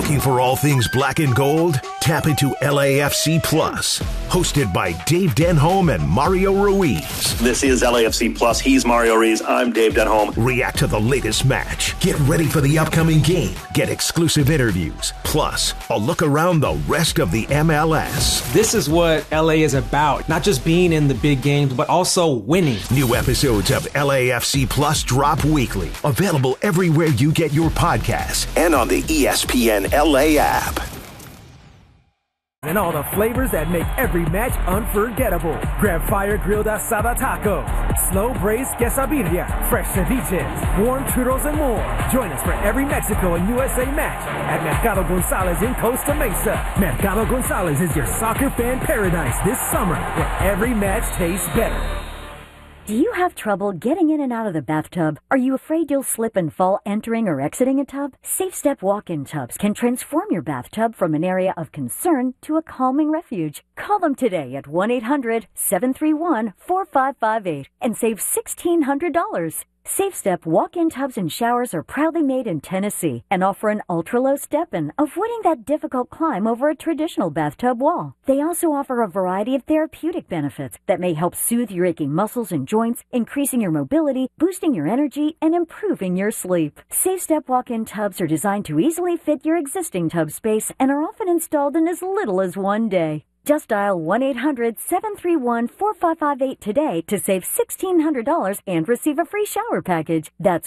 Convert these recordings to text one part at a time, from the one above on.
Looking for all things black and gold? Tap into LAFC Plus, hosted by Dave Denholm and Mario Ruiz. This is LAFC Plus. He's Mario Ruiz. I'm Dave Denholm. React to the latest match. Get ready for the upcoming game. Get exclusive interviews. Plus, a look around the rest of the MLS. This is what LA is about. Not just being in the big games, but also winning. New episodes of LAFC Plus drop weekly. Available everywhere you get your podcasts and on the ESPN LA app. And all the flavors that make every match unforgettable. Grab fire grilled asada tacos, slow braised quesadilla, fresh ceviches, warm churros, and more. Join us for every Mexico and USA match at Mercado Gonzalez in Costa Mesa. Mercado Gonzalez is your soccer fan paradise this summer, where every match tastes better. Do you have trouble getting in and out of the bathtub? Are you afraid you'll slip and fall entering or exiting a tub? Safe Step walk-in tubs can transform your bathtub from an area of concern to a calming refuge. Call them today at 1-800-731-4558 and save $1,600. Safe Step walk-in tubs and showers are proudly made in Tennessee and offer an ultra-low step-in, avoiding that difficult climb over a traditional bathtub wall. They also offer a variety of therapeutic benefits that may help soothe your aching muscles and joints, increasing your mobility, boosting your energy, and improving your sleep. Safe Step walk-in tubs are designed to easily fit your existing tub space and are often installed in as little as one day. Just dial 1-800-731-4558 today to save $1,600 and receive a free shower package. That's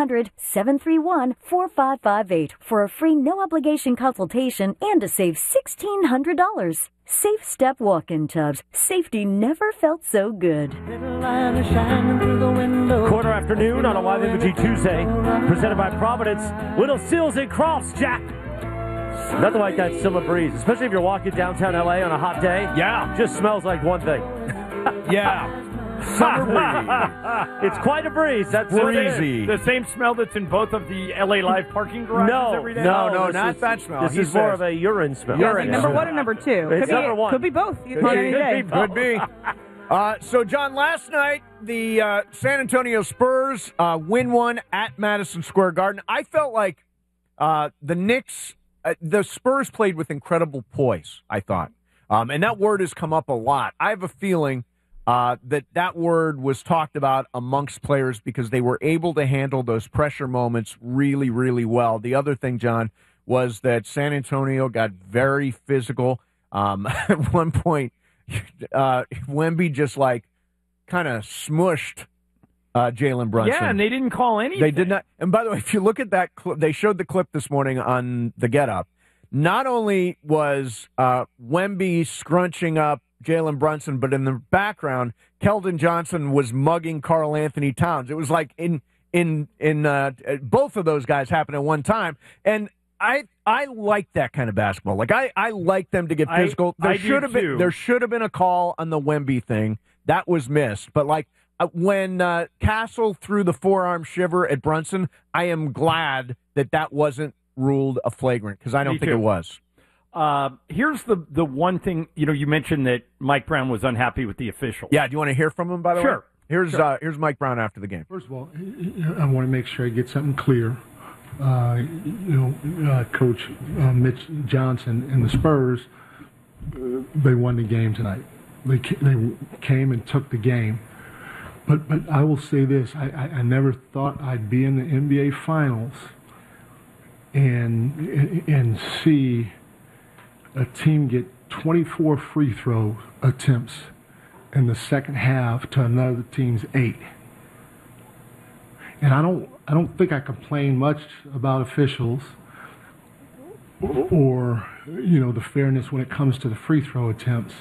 1-800-731-4558 for a free no-obligation consultation and to save $1,600. Safe Step walk-in tubs. Safety never felt so good. Quarter afternoon on a Live Imaging Tuesday, presented by Providence. Little Sills and Crofts, Jack. Nothing like that summer breeze, especially if you're walking downtown LA on a hot day. Yeah. Just smells like one thing. Yeah. Summer breeze. It's quite a breeze. That's breezy. The same smell that's in both of the LA Live parking garages every day? No, not that smell. This is more of a urine smell. Urine. Number one or number two? It's number one. Could be both. Could be. So, John, last night, the San Antonio Spurs win one at Madison Square Garden. I felt like the Knicks... the Spurs played with incredible poise, I thought. And that word has come up a lot. I have a feeling that word was talked about amongst players because they were able to handle those pressure moments really, really well. The other thing, John, was that San Antonio got very physical. At one point, Wemby just kind of smushed Jalen Brunson. Yeah, and they didn't call anything. They did not. And by the way, if you look at that clip, they showed the clip this morning on the Get Up. Not only was Wemby scrunching up Jalen Brunson, but in the background, Keldon Johnson was mugging Karl Anthony Towns. It was like in both of those guys happened at one time. And I like that kind of basketball. Like I like them to get physical. There should have been a call on the Wemby thing. That was missed. But when Castle threw the forearm shiver at Brunson, I am glad that wasn't ruled a flagrant because I don't think it was. Here's the one thing, you mentioned that Mike Brown was unhappy with the officials. Yeah, do you want to hear from him, by the way? Sure. Here's Mike Brown after the game. First of all, I want to make sure I get something clear. Coach Mitch Johnson and the Spurs, they won the game tonight. They came and took the game. But I will say this, I never thought I'd be in the NBA Finals and see a team get 24 free throw attempts in the second half to another team's 8. And I don't think I complain much about officials or the fairness when it comes to the free throw attempts.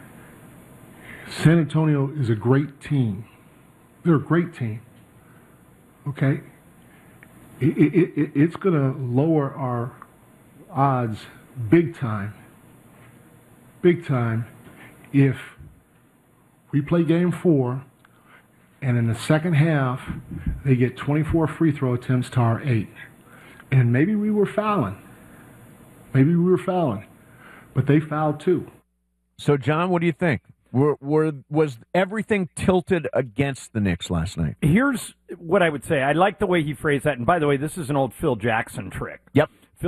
San Antonio is a great team. They're a great team, okay? It's going to lower our odds big time, if we play Game 4 and in the second half they get 24 free throw attempts to our 8. And maybe we were fouling, but they fouled too. So, John, what do you think? Was everything tilted against the Knicks last night? Here's what I would say. I like the way he phrased that. And by the way, this is an old Phil Jackson trick. Yep.